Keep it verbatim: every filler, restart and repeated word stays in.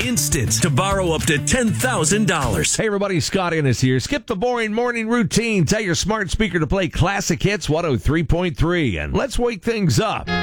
instant to borrow up to ten thousand dollars. Hey everybody, Scott Innes here. Skip the boring morning routine. Tell your smart speaker to play classic hits one oh three point three and let's wake things up.